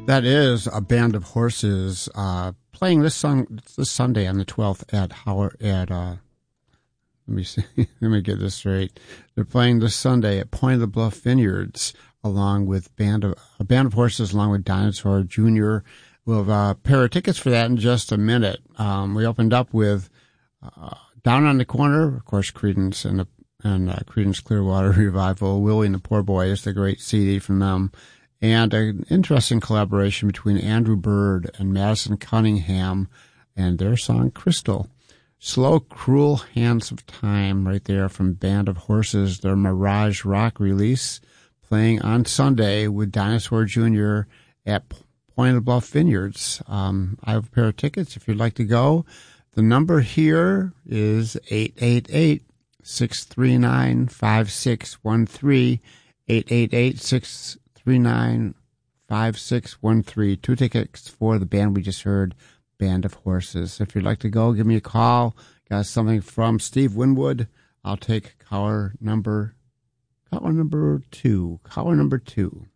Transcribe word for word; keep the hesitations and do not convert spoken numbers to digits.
That is a Band of Horses uh, playing this song this Sunday on the twelfth at Howard at uh, let me see let me get this straight. They're playing this Sunday at Point of the Bluff Vineyards along with band of a Band of Horses along with Dinosaur Junior We'll have a pair of tickets for that in just a minute. Um, we opened up with uh, Down on the Corner, of course, Creedence and the and uh, Creedence Clearwater Revival. Willie and the Poor Boy is the great C D from them. And an interesting collaboration between Andrew Bird and Madison Cunningham and their song Crystal. Slow, Cruel Hands of Time right there from Band of Horses, their Mirage Rock release, playing on Sunday with Dinosaur Junior at Point of the Bluff Vineyards. Um, I have a pair of tickets if you'd like to go. The number here is eight eight eight, six three nine, five six one three, eight eight eight, six three nine, five six one three. Two tickets for the band we just heard, Band of Horses. If you'd like to go, give me a call. Got something from Steve Winwood. I'll take caller number, caller number two. Caller number two.